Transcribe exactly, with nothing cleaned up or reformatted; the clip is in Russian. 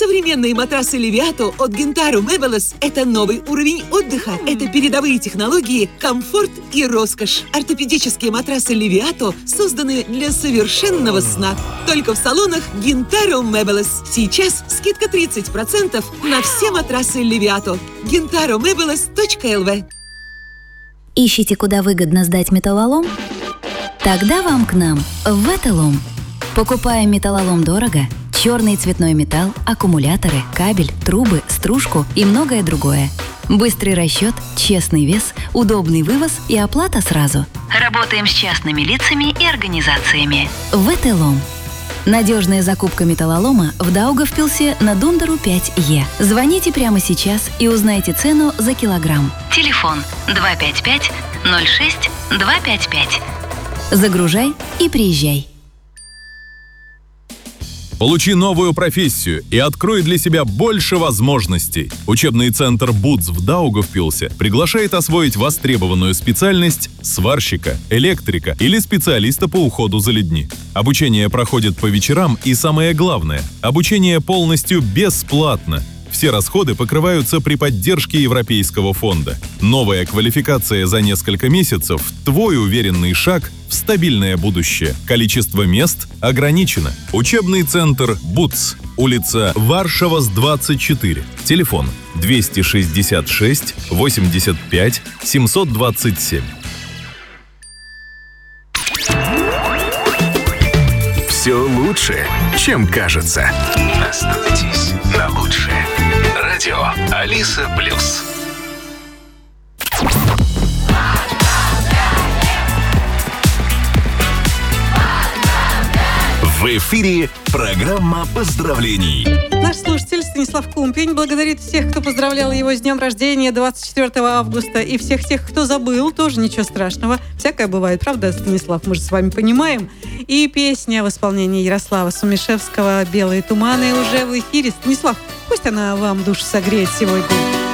Современные матрасы Левиато от Gentaro Meubles – это новый уровень отдыха. Это передовые технологии, комфорт и роскошь. Ортопедические матрасы Левиато созданы для совершенного сна. Только в салонах Gentaro Meubles. Сейчас скидка тридцать процентов на все матрасы Левиато. гентаро мебелес точка эл ви. Ищите, куда выгодно сдать металлолом? Тогда вам к нам, в Ветелом. Покупаем металлолом дорого. Черный и цветной металл, аккумуляторы, кабель, трубы, стружку и многое другое. Быстрый расчет, честный вес, удобный вывоз и оплата сразу. Работаем с частными лицами и организациями. Ветелом. Надежная закупка металлолома в Даугавпилсе на Дундеру пять Е. Звоните прямо сейчас и узнайте цену за килограмм. Телефон два пять пять ноль шесть два пять пять. Загружай и приезжай. Получи новую профессию и открой для себя больше возможностей. Учебный центр БУЦ в Даугавпилсе приглашает освоить востребованную специальность сварщика, электрика или специалиста по уходу за людьми. Обучение проходит по вечерам и, самое главное, обучение полностью бесплатно. Все расходы покрываются при поддержке Европейского фонда. Новая квалификация за несколько месяцев – твой уверенный шаг в стабильное будущее. Количество мест ограничено. Учебный центр БУЦ. Улица Варшавас, двадцать четыре. Телефон двести шестьдесят шесть восемьдесят пять семьсот двадцать семь. Все лучше, чем кажется. Настройтесь на лучшее. Радио Алиса Плюс. В эфире программа поздравлений. Наш слушатель Станислав Кумпень благодарит всех, кто поздравлял его с днем рождения двадцать четвёртого августа, и всех тех, кто забыл, тоже ничего страшного. Всякое бывает, правда, Станислав, мы же с вами понимаем. И песня в исполнении Ярослава Сумишевского «Белые туманы» уже в эфире. Станислав, пусть она вам душу согреет сегодня.